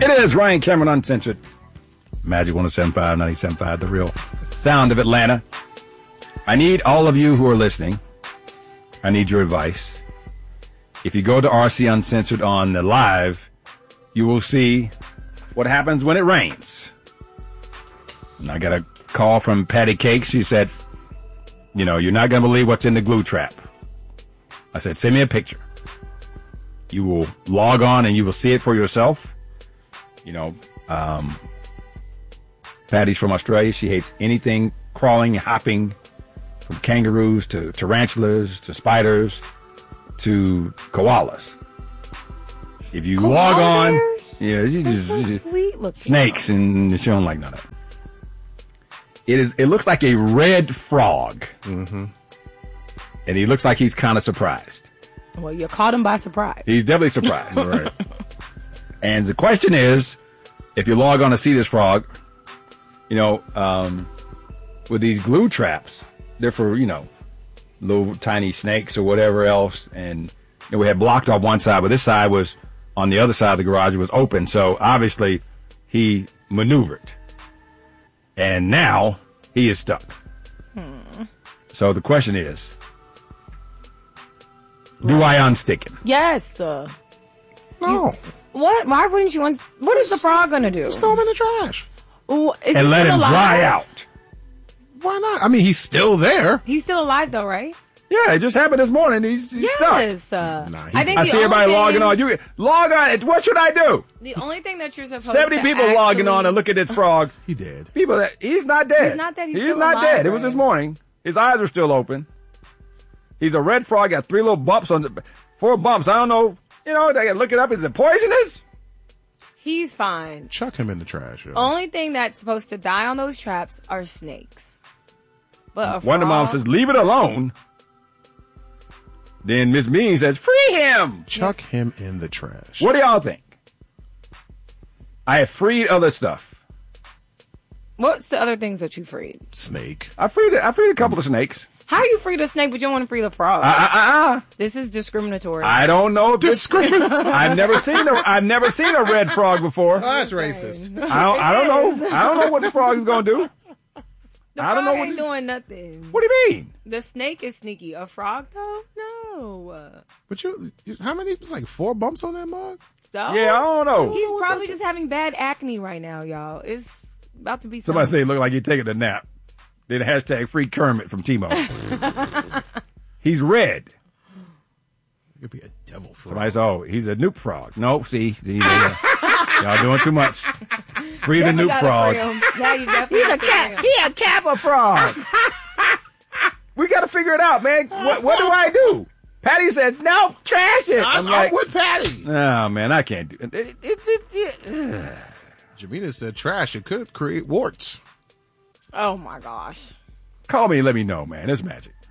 It is Ryan Cameron Uncensored. Magic 107.5, 97.5, the real sound of Atlanta. I need all of you who are listening. I need your advice. If you go to RC Uncensored on the live, you will see what happens when it rains. And I got a call from Patty Cake. She said, you know, you're not going to believe what's in the glue trap. I said, send me a picture. You will log on and you will see it for yourself. You know, Patty's from Australia. She hates anything crawling, hopping, from kangaroos to tarantulas to spiders to koalas. If you log on, yeah, she just sweet looking. Snakes, and she don't like none of it. It looks like a red frog, and he looks like he's kind of surprised. Well, you caught him by surprise. He's definitely surprised, right? And the question is, if you log on to see this frog, you know, with these glue traps, they're for, you know, little tiny snakes or whatever else. And you know, we had blocked off one side, but this side was on the other side of the garage. It was open. So obviously he maneuvered. And now he is stuck. So the question is, do I unstick him? Yes. No. What? Why wouldn't you? What is the frog going to do? Just throw him in the trash. Ooh, is And he let still him alive? dry out. Why not? I mean, he's still there. He's still alive, though, right? Yeah, it just happened this morning. He's stuck. Yes. Nah, I think I the see everybody only logging thing- on. You log on. What should I do? The only thing that you're supposed 70 to people logging on and look at this frog. He did. People that he's not dead. He's not dead. He's He's still not alive, dead. It was right? this morning. His eyes are still open. He's a red frog. Got 3 little bumps on the 4 bumps. I don't know. You know, they can look it up. Is it poisonous? He's fine. Chuck him in the trash. Yo. Only thing that's supposed to die on those traps are snakes. But a frog, Wonder Mom says, leave it alone. Then Miss Bean says, free him. Chuck him in the trash. What do y'all think? I have freed other stuff. What's the other things that you freed? Snake. I freed a couple of snakes. How you freed a snake, but you don't want to free the frog? I This is discriminatory. don't know if Discriminatory. I've never seen a red frog before. Oh, that's racist. I don't know. I don't know what the frog is gonna do. The I don't know frog what ain't this- doing nothing. What do you mean? The snake is sneaky. A frog, though? No. But you how many? It's like 4 bumps on that mug? So? Yeah, I don't know. He's probably just having bad acne right now, y'all. It's about to be Somebody say something. it looked like you're taking a nap. Then hashtag free Kermit from Timo. He's red. It could be a devil frog. Somebody says, oh, he's a Noop frog. No, see, y'all doing too much. Free the Definitely Noop gotta frog. free him. Yeah, you definitely have to free him. He a Kappa frog. We got to figure it out, man. What do I do? Patty says, no, trash it. I'm like, with Patty. oh, man, I can't do it. Jamina said trash. It could create warts. Oh, my gosh. Call me and let me know, man. It's magic.